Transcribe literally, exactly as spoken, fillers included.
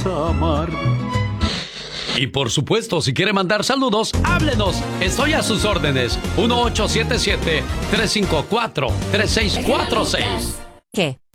amar. Y por supuesto, si quiere mandar saludos, háblenos. Estoy a sus órdenes. uno ocho siete siete, tres cinco cuatro, tres seis cuatro seis. ¿Qué?